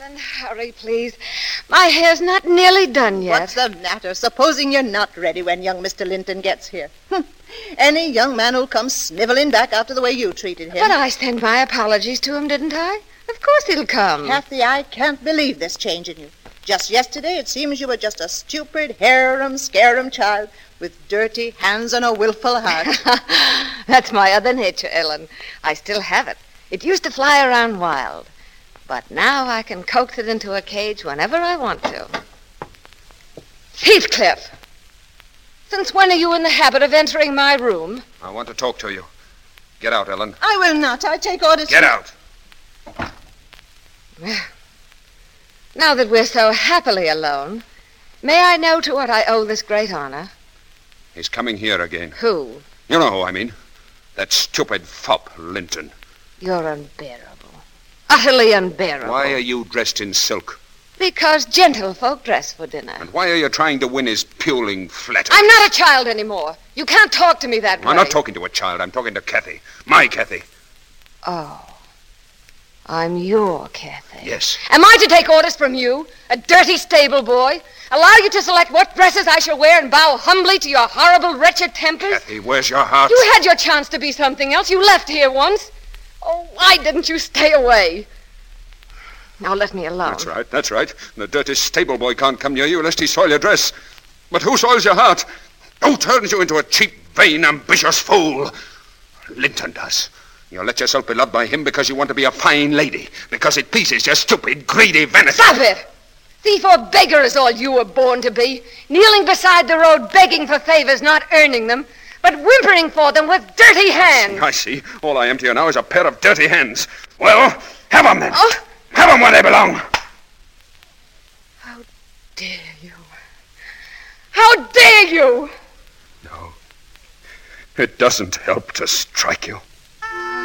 Ellen, hurry, please. My hair's not nearly done yet. What's the matter? Supposing you're not ready when young Mr. Linton gets here. Any young man who'll come sniveling back after the way you treated him. But I sent my apologies to him, didn't I? Of course he'll come. Kathy, I can't believe this change in you. Just yesterday, it seems you were just a stupid, harum-scarum child with dirty hands and a willful heart. That's my other nature, Ellen. I still have it. It used to fly around wild. But now I can coax it into a cage whenever I want to. Heathcliff! Since when are you in the habit of entering my room? I want to talk to you. Get out, Ellen. I will not. I take orders. Get out! Now that we're so happily alone, may I know to what I owe this great honor? He's coming here again. Who? You know who I mean. That stupid fop, Linton. You're unbearable. Utterly unbearable. Why are you dressed in silk? Because gentlefolk dress for dinner. And why are you trying to win his puling flattery? I'm not a child anymore. You can't talk to me that way. I'm not talking to a child. I'm talking to Kathy. My Kathy. Oh. I'm your Kathy. Yes. Am I to take orders from you, a dirty stable boy? Allow you to select what dresses I shall wear and bow humbly to your horrible, wretched tempers? Kathy, where's your heart? You had your chance to be something else. You left here once. Oh, why didn't you stay away? Now let me alone. That's right. The dirty stable boy can't come near you lest he soil your dress. But who soils your heart? Who turns you into a cheap, vain, ambitious fool? Linton does. You let yourself be loved by him because you want to be a fine lady, because it pleases your stupid, greedy vanity. Stop it! Thief or beggar is all you were born to be, kneeling beside the road begging for favors, not earning them, but whimpering for them with dirty hands. I see. All I am to you now is a pair of dirty hands. Well, have them then. Oh. Have them where they belong. How dare you? How dare you? No. It doesn't help to strike you.